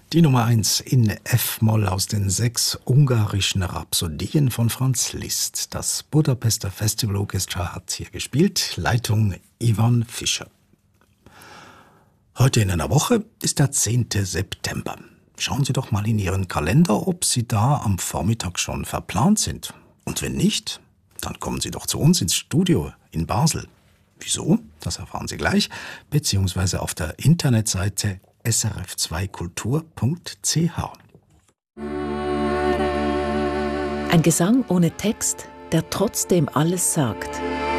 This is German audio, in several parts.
Die Nummer 1 in F-Moll aus den 6 ungarischen Rhapsodien von Franz Liszt. Das Budapester Festival Orchestra hat hier gespielt, Leitung Ivan Fischer. Heute in einer Woche ist der 10. September. Schauen Sie doch mal in Ihren Kalender, ob Sie da am Vormittag schon verplant sind. Und wenn nicht, dann kommen Sie doch zu uns ins Studio in Basel. Wieso? Das erfahren Sie gleich, beziehungsweise auf der Internetseite srf2kultur.ch. Ein Gesang ohne Text, der trotzdem alles sagt.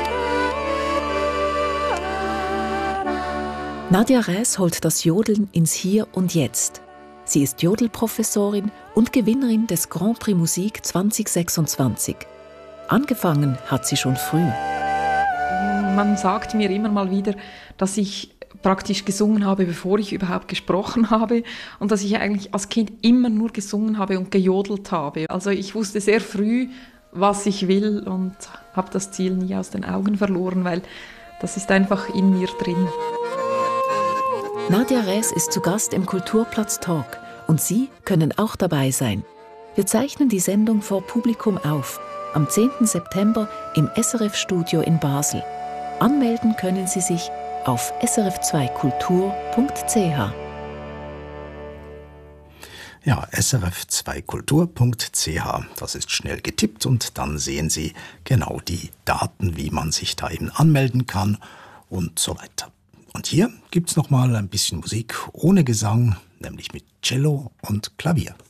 Nadja Räs holt das Jodeln ins Hier und Jetzt. Sie ist Jodelprofessorin und Gewinnerin des Grand Prix Musik 2026. Angefangen hat sie schon früh. Man sagt mir immer mal wieder, dass ich praktisch gesungen habe, bevor ich überhaupt gesprochen habe und dass ich eigentlich als Kind immer nur gesungen habe und gejodelt habe. Also ich wusste sehr früh, was ich will und habe das Ziel nie aus den Augen verloren, weil das ist einfach in mir drin. Nadja Räs ist zu Gast im Kulturplatz Talk und Sie können auch dabei sein. Wir zeichnen die Sendung vor Publikum auf, am 10. September im SRF-Studio in Basel. Anmelden können Sie sich auf srf2kultur.ch. Ja, srf2kultur.ch, das ist schnell getippt und dann sehen Sie genau die Daten, wie man sich da eben anmelden kann und so weiter. Und hier gibt's noch mal ein bisschen Musik ohne Gesang, nämlich mit Cello und Klavier.